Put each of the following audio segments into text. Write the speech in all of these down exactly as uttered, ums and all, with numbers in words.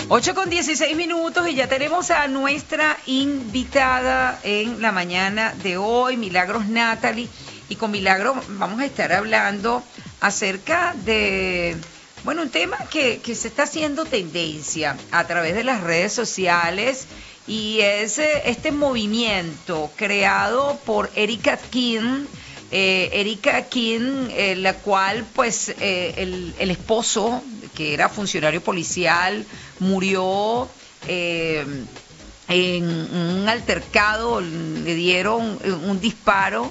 ocho con dieciséis minutos y ya tenemos a nuestra invitada en la mañana de hoy, Milagros Natalie. Y con Milagros vamos a estar hablando acerca de, bueno, un tema que, que se está haciendo tendencia a través de las redes sociales y es este movimiento creado por Erika King. Eh, Erika King, eh, la cual pues eh, el, el esposo, que era funcionario policial, murió eh, en un altercado, le dieron un disparo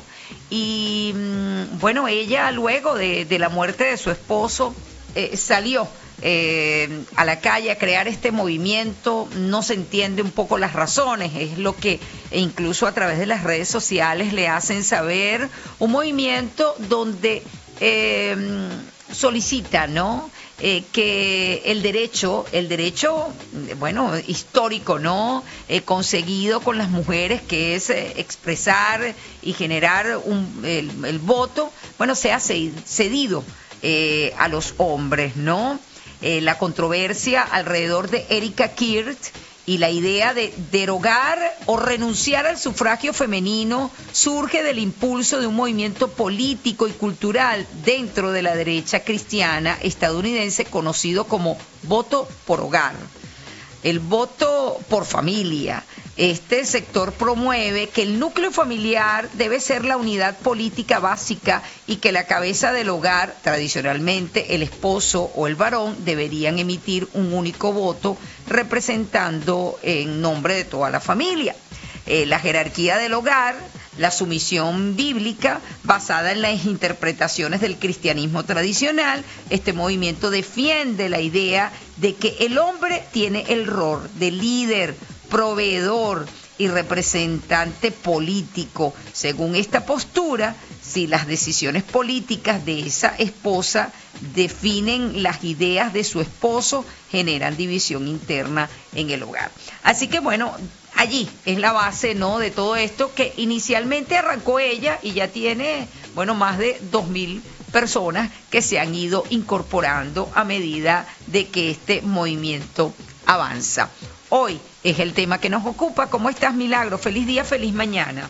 y bueno, ella luego de, de la muerte de su esposo eh, salió Eh, a la calle a crear este movimiento. No se entiende un poco las razones, es lo que incluso a través de las redes sociales le hacen saber, un movimiento donde eh, solicita, ¿no? Eh, que el derecho, el derecho, bueno, histórico, ¿no? Eh, conseguido con las mujeres, que es eh, expresar y generar un, el, el voto, bueno, sea cedido eh, a los hombres, ¿no? Eh, la controversia alrededor de Erika Kirt y la idea de derogar o renunciar al sufragio femenino surge del impulso de un movimiento político y cultural dentro de la derecha cristiana estadounidense conocido como voto por hogar, el voto por familia. Este sector promueve que el núcleo familiar debe ser la unidad política básica y que la cabeza del hogar, tradicionalmente el esposo o el varón, deberían emitir un único voto representando en nombre de toda la familia. Eh, la jerarquía del hogar, la sumisión bíblica basada en las interpretaciones del cristianismo tradicional. Este movimiento defiende la idea de que el hombre tiene el rol de líder, proveedor y representante político. Según esta postura, si las decisiones políticas de esa esposa definen las ideas de su esposo, generan división interna en el hogar. Así que bueno, allí es la base, ¿no?, de todo esto, que inicialmente arrancó ella y ya tiene, bueno, más de dos mil personas que se han ido incorporando a medida de que este movimiento avanza. Hoy es el tema que nos ocupa. ¿Cómo estás, Milagro? Feliz día, feliz mañana.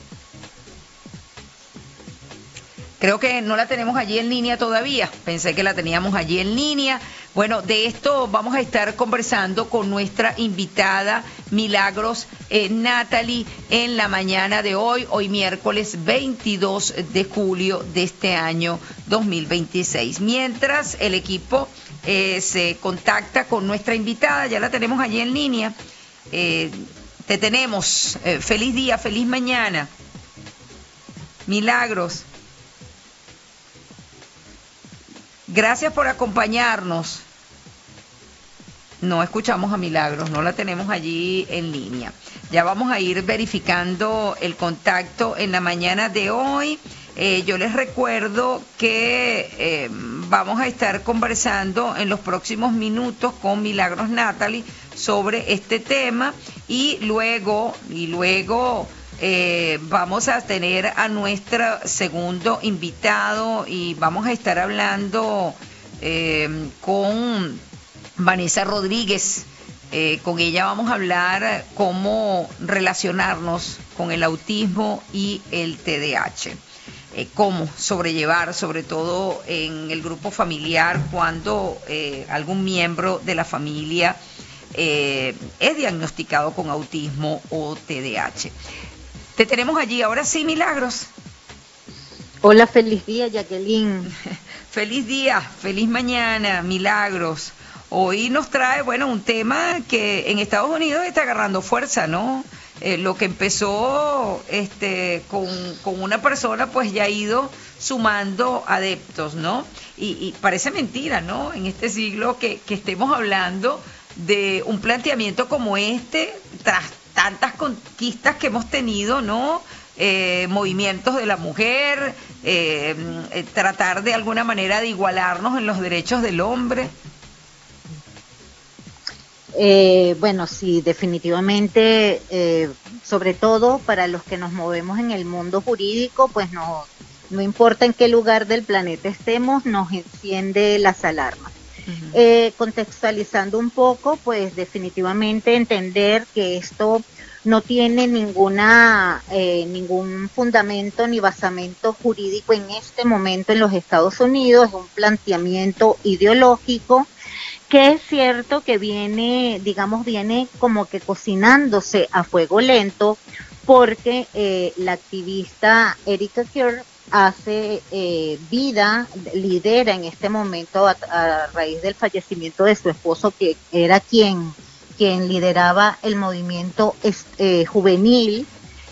Creo que no la tenemos allí en línea todavía. Pensé que la teníamos allí en línea. Bueno, de esto vamos a estar conversando con nuestra invitada Milagros eh, Natalie en la mañana de hoy, hoy miércoles veintidós de julio de este año dos mil veintiséis. Mientras el equipo eh, se contacta con nuestra invitada, ya la tenemos allí en línea. Eh, te tenemos. Eh, feliz día, feliz mañana. Milagros. Gracias por acompañarnos. No escuchamos a Milagros, no la tenemos allí en línea. Ya vamos a ir verificando el contacto en la mañana de hoy. Eh, yo les recuerdo que eh, vamos a estar conversando en los próximos minutos con Milagros Natalie sobre este tema y luego, y luego... Eh, vamos a tener a nuestro segundo invitado y vamos a estar hablando eh, con Vanessa Rodríguez. Eh, con ella vamos a hablar cómo relacionarnos con el autismo y el T D A H. Eh, cómo sobrellevar, sobre todo en el grupo familiar, cuando eh, algún miembro de la familia eh, es diagnosticado con autismo o T D A H. Te tenemos allí, ahora sí, Milagros. Hola, feliz día, Jacqueline. Feliz día, feliz mañana, Milagros. Hoy nos trae, bueno, un tema que en Estados Unidos está agarrando fuerza, ¿no? Eh, lo que empezó este, con, con una persona, pues ya ha ido sumando adeptos, ¿no? Y, y parece mentira, ¿no?, en este siglo que, que estemos hablando de un planteamiento como este, tras tantas conquistas que hemos tenido, ¿no? Eh, movimientos de la mujer, eh, eh, tratar de alguna manera de igualarnos en los derechos del hombre. Eh, bueno, sí, definitivamente, eh, sobre todo para los que nos movemos en el mundo jurídico, pues no, no importa en qué lugar del planeta estemos, nos enciende las alarmas. Uh-huh. Eh, contextualizando un poco, pues definitivamente entender que esto no tiene ninguna eh, ningún fundamento ni basamento jurídico en este momento en los Estados Unidos, es un planteamiento ideológico que es cierto que viene, digamos, viene como que cocinándose a fuego lento, porque eh, la activista Erika Kerr hace eh, vida, lidera en este momento a, a raíz del fallecimiento de su esposo, que era quien, quien lideraba el movimiento eh, juvenil,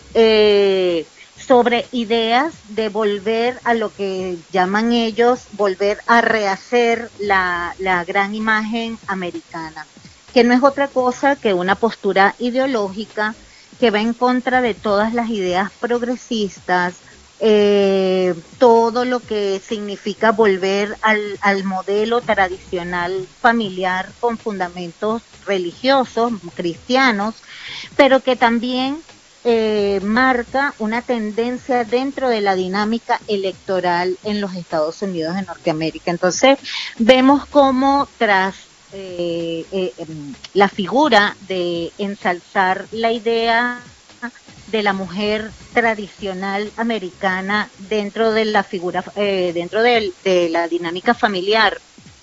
eh, sobre ideas de volver a lo que llaman ellos, volver a rehacer la, la gran imagen americana, que no es otra cosa que una postura ideológica que va en contra de todas las ideas progresistas, eh, todo lo que significa volver al, al modelo tradicional familiar con fundamentos religiosos, cristianos, pero que también eh, marca una tendencia dentro de la dinámica electoral en los Estados Unidos de Norteamérica. Entonces, vemos cómo tras Eh, eh, la figura de ensalzar la idea de la mujer tradicional americana dentro de la figura, eh, dentro de, de la dinámica familiar,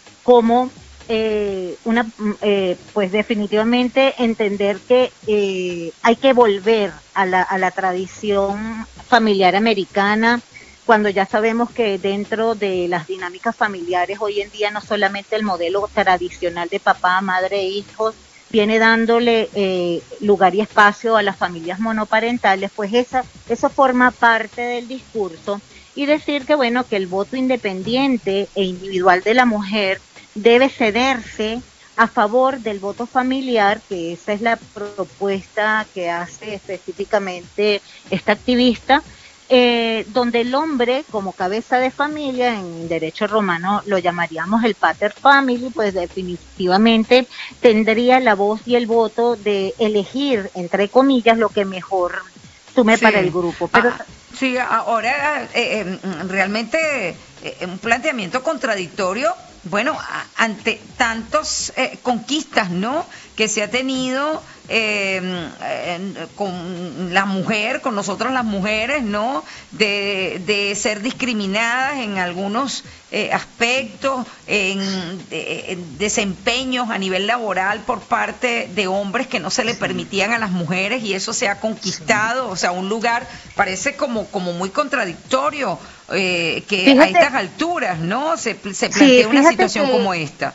como eh, una, eh, pues definitivamente entender que eh, hay que volver a la, a la tradición familiar americana, cuando ya sabemos que dentro de las dinámicas familiares hoy en día no solamente el modelo tradicional de papá, madre e hijos viene dándole eh, lugar y espacio a las familias monoparentales, pues esa, eso forma parte del discurso, y decir que bueno, que el voto independiente e individual de la mujer debe cederse a favor del voto familiar, que esa es la propuesta que hace específicamente esta activista, Eh, donde el hombre, como cabeza de familia, en derecho romano lo llamaríamos el pater family, pues definitivamente tendría la voz y el voto de elegir, entre comillas, lo que mejor sume sí. para el grupo. Pero ah, sí, ahora eh, eh, realmente eh, un planteamiento contradictorio, bueno, a, ante tantas eh, conquistas, ¿no?, que se ha tenido eh, eh, con la mujer, con nosotros las mujeres, ¿no?, de, de ser discriminadas en algunos eh, aspectos, en, de, en desempeños a nivel laboral por parte de hombres que no se le sí. permitían a las mujeres, y eso se ha conquistado, sí. o sea, un lugar parece como, como muy contradictorio, eh, que fíjate, a estas alturas, ¿no?, se, se plantea sí, una situación que... como esta.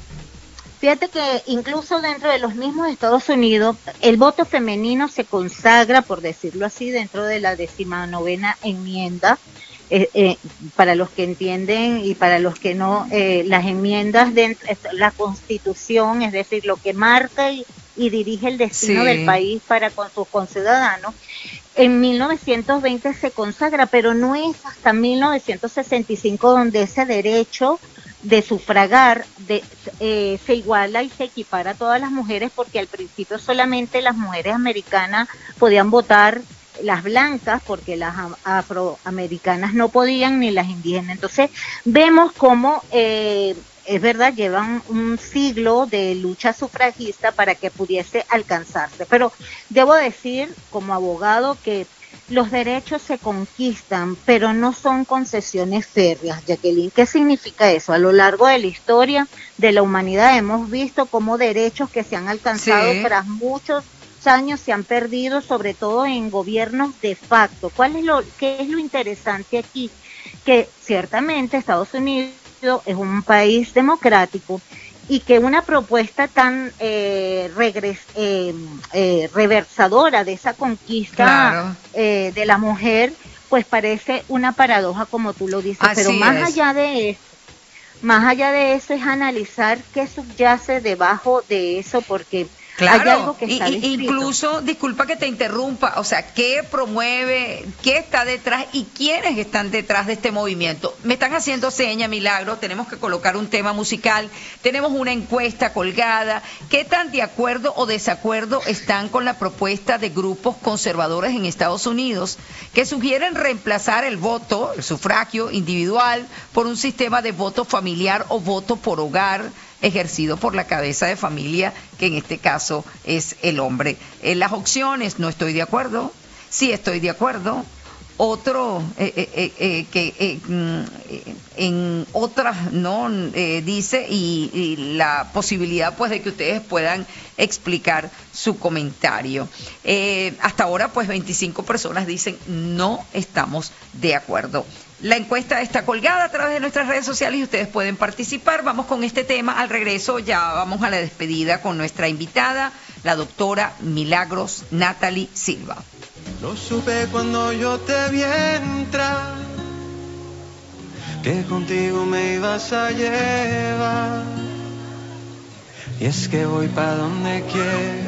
Fíjate que incluso dentro de los mismos Estados Unidos, el voto femenino se consagra, por decirlo así, dentro de la decimanovena enmienda. Eh, eh, para los que entienden y para los que no, eh, las enmiendas de la Constitución, es decir, lo que marca y, y dirige el destino sí. del país para con sus conciudadanos, en mil novecientos veinte se consagra, pero no es hasta mil novecientos sesenta y cinco donde ese derecho de sufragar de, eh, se iguala y se equipara a todas las mujeres, porque al principio solamente las mujeres americanas podían votar, las blancas, porque las afroamericanas no podían, ni las indígenas. Entonces vemos cómo eh, es verdad, llevan un siglo de lucha sufragista para que pudiese alcanzarse, pero debo decir como abogado que los derechos se conquistan, pero no son concesiones férreas. Jacqueline, ¿qué significa eso? A lo largo de la historia de la humanidad hemos visto cómo derechos que se han alcanzado sí. tras muchos años se han perdido, sobre todo en gobiernos de facto. ¿Cuál es lo, qué es lo interesante aquí? Que ciertamente Estados Unidos es un país democrático y que una propuesta tan eh, regres, eh, eh, reversadora de esa conquista claro. eh, de la mujer, pues parece una paradoja, como tú lo dices. Así Pero más es. allá de eso, más allá de eso es analizar qué subyace debajo de eso, porque Claro, hay algo que y, está y- descrito. incluso, disculpa que te interrumpa, o sea, ¿qué promueve, qué está detrás y quiénes están detrás de este movimiento? Me están haciendo seña, Milagro, tenemos que colocar un tema musical, tenemos una encuesta colgada. ¿Qué tan de acuerdo o desacuerdo están con la propuesta de grupos conservadores en Estados Unidos que sugieren reemplazar el voto, el sufragio individual, por un sistema de voto familiar o voto por hogar, ejercido por la cabeza de familia, que en este caso es el hombre? En las opciones, no estoy de acuerdo, sí estoy de acuerdo, otro eh, eh, eh, eh, que eh, mm, eh, en otras no Eh, dice, y, y la posibilidad pues de que ustedes puedan explicar su comentario. Eh, hasta ahora pues veinticinco personas dicen no estamos de acuerdo. La encuesta está colgada a través de nuestras redes sociales y ustedes pueden participar. Vamos con este tema. Al regreso ya vamos a la despedida con nuestra invitada, la doctora Milagros Natalie Silva. Lo supe cuando yo te vi entrar, que contigo me ibas a llevar. Y es que voy pa' donde quiero,